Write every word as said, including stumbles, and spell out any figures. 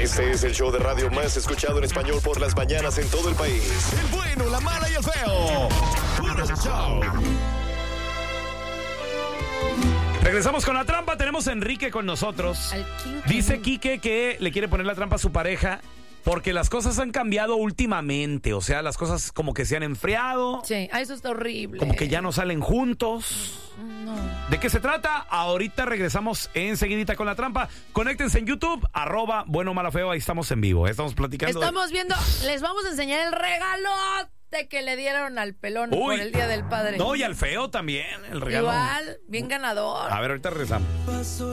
Este es el show de radio más escuchado en español por las mañanas en todo el país. El bueno, la mala y el feo. Puro show. Regresamos con la trampa. Tenemos a Enrique con nosotros. Dice Quique que le quiere poner la trampa a su pareja porque las cosas han cambiado últimamente. O sea, las cosas como que se han enfriado. Sí, ah, eso está horrible. Como que ya no salen juntos. No. ¿De qué se trata? Ahorita regresamos enseguidita con la trampa. Conéctense en YouTube, arroba bueno, mala, feo. Ahí estamos en vivo. Estamos platicando. Estamos viendo, les vamos a enseñar el regalote que le dieron al pelón Uy. por el Día del Padre. No, y al feo también, el regalo. Igual, bien ganador. A ver, ahorita regresamos.